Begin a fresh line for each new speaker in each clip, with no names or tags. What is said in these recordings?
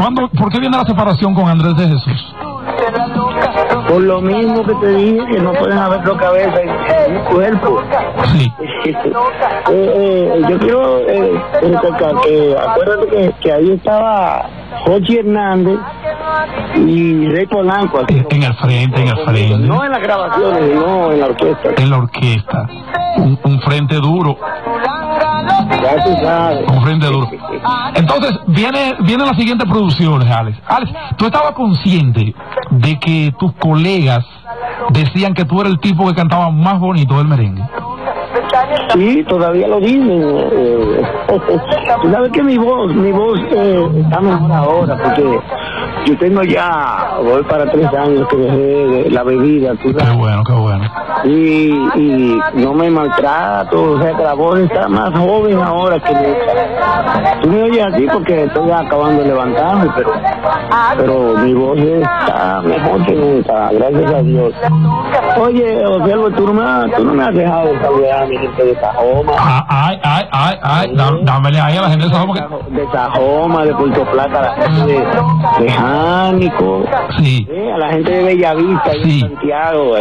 ¿Por qué viene la separación con Andrés de Jesús?
Por lo mismo que te dije, que no pueden haber dos cabezas en un cuerpo.
Sí.
Yo quiero recalcar que acuérdate que ahí estaba Jochi Hernández y Rey Polanco.
En el frente.
No en las grabaciones, sino en la orquesta.
En la orquesta. Un frente duro.
Ya tú sabes.
Un frente duro. Entonces, vienen las siguientes producciones, Alex. Alex, ¿tú estabas consciente de que tus colegas decían que tú eras el tipo que cantaba más bonito del merengue?
Sí, todavía lo dicen. Tú sabes que mi voz está mejor ahora, porque yo tengo voy para 3 años que dejé la bebida. ¿Tú sabes?
Qué bueno.
Y no me maltrato, o sea que la voz está más joven ahora que nunca. Tú me oyes así porque estoy acabando de levantarme, pero mi voz está mejor que nunca, gracias a Dios. Oye, Oselvo, tú no me has dejado de saludar a mi gente de Sajoma.
Dámele ahí a la gente de Sajoma.
De Sajoma, de Puerto Plata, a la gente de Jánico,
sí.
A la gente de Bellavista,
sí.
De Santiago,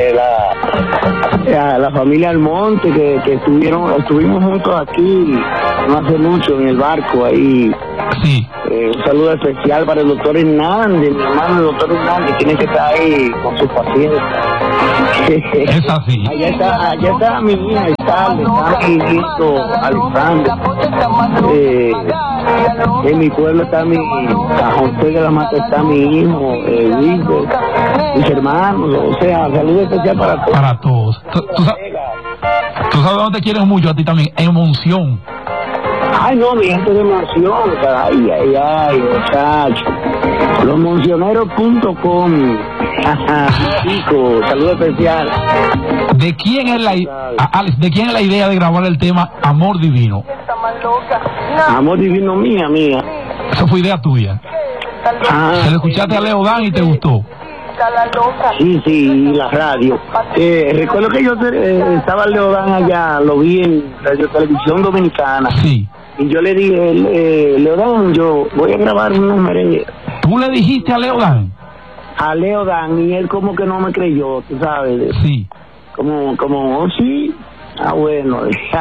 la familia Almonte, que estuvimos juntos aquí no hace mucho en el barco ahí.
Sí.
Un saludo especial para el doctor Hernández, mi hermano el doctor Hernández, tiene que estar ahí con sus pacientes.
Es así.
Allá está mi hija, está mi hijo Alexander. En mi pueblo está San José de la Mata, está mi hijo, Wilber, mis hermanos, o sea, saludo especial para todos.
Para todos. ¿Tú sabes dónde te quieren mucho a ti también? En Monción.
Ay, no, mi gente de Monción, ay, muchacho. Losmoncioneros.com. Chicos, saludo especial.
¿De quién es Alex, ¿de quién es la idea de grabar el tema Amor Divino?
Amor Divino mía.
Eso fue idea tuya. ¿Se lo escuchaste a Leo Dan y te gustó?
Sí, la radio. Recuerdo que yo estaba Leo Dan allá, lo vi en Radio Televisión Dominicana.
Sí.
Y yo le dije, Leo Dan, yo voy a grabar unos merengues.
¿Tú le dijiste a Leo Dan?
A Leo Dan, y él como que no me creyó, tú sabes.
Sí.
Como, oh, sí. Ah, bueno.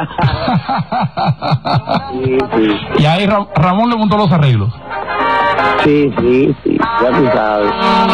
Sí.
Y ahí Ramón le montó los arreglos.
Sí, ya tú sabes.